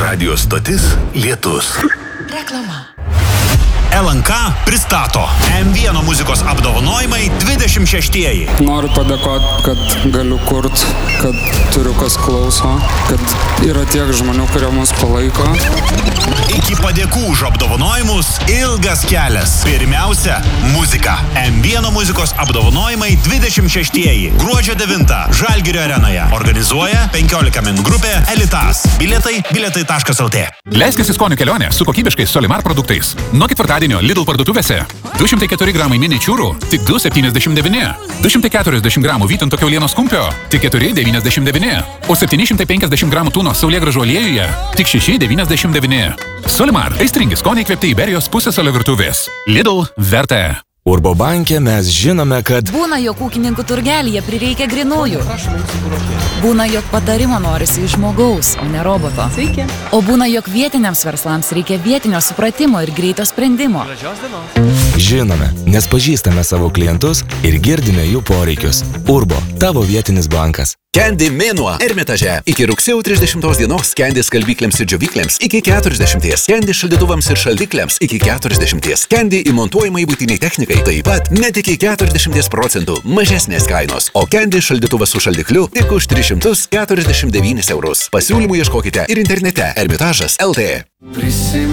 Radio stotis Lietus. Reklama. LNK pristato M1 muzikos apdovanojimai 26-ieji. Noriu padėkoti, kad galiu kurt, kad turiu kas klauso, kad yra tiek žmonių, kurie mus palaiko. Iki padėkų už apdovanojimus ilgas kelias. Pirmiausia, muzika. M1 muzikos apdovanojimai 26-ieji. Gruodžio 9 Žalgirio arenoje. Organizuoja 15 min grupė Elitas. Bilietai.lt. Leiskis į skonių kelionę su kokybiškais Solimar produktais. Nuo ketvirtadienio Lidl parduotuvėse 204 gramai miničiūrų tik 2,79. 240 gramų vytinto kiaulienos kumpio tik 4,99. O 750 gramų tūno saulėgrąžų aliejuje tik 6,99. Solimar – aistringi skoniai įkvėpti Iberijos pusėsalio virtuvės. Lidl verta. Urbo banke mes žinome, kad Būna, jog ūkininkų turgelyje prireikia grinųjų. Būna, jog patarimo norisi iš žmogaus, o ne roboto. Sveiki. O būna, jog vietiniams verslams reikia vietinio supratimo ir greito sprendimo. žinome, nes pažįstame savo klientus ir girdime jų poreikius. Urbo, tavo vietinis bankas. Candy mėnuo Ermitaže. Iki rugsėjo 30 dienos Candy skalbyklėms ir džiovyklėms iki 40. Candy šaldytuvams ir šaldikliams iki 40. Candy įmontuojamai būtiniai technikai taip pat net iki 40% mažesnės kainos. O Candy šaldytuvas su šaldikliu tik už 349 eurus. Pasiūlymų ieškokite ir internete Ermitažas.lt.